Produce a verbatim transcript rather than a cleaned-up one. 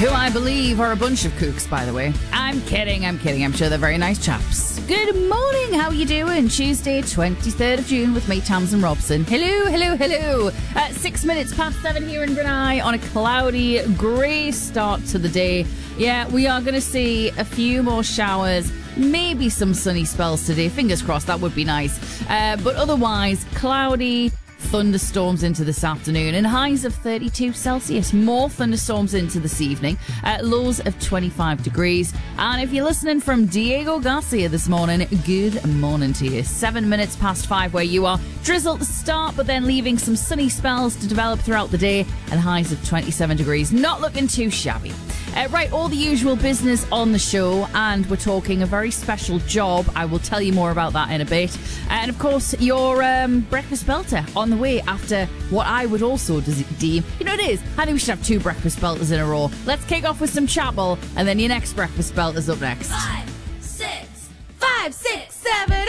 who I believe are a bunch of kooks, by the way. I'm kidding, I'm kidding. I'm sure they're very nice chaps. Good morning, how you doing? Tuesday, twenty-third of June with me, Tamsin Robson. Hello, hello, hello. Uh, six minutes past seven here in Brunei on a cloudy, grey start to the day. Yeah, we are going to see a few more showers, maybe some sunny spells today. Fingers crossed, that would be nice. Uh, but otherwise, cloudy, thunderstorms into this afternoon and highs of thirty-two Celsius. More thunderstorms into this evening at lows of twenty-five degrees. And if you're listening from Diego Garcia this morning, good morning to you. Seven minutes past five where you are. Drizzle at the start, but then leaving some sunny spells to develop throughout the day and highs of twenty-seven degrees. Not looking too shabby. Uh, right, all the usual business on the show, and we're talking a very special job. I will tell you more about that in a bit. And of course, your um, breakfast belter on the way after what I would also deem, you know, it is. I think we should have two breakfast belters in a row. Let's kick off with some chapel, and then your next breakfast belter's up next. Five, six, five, six, seven,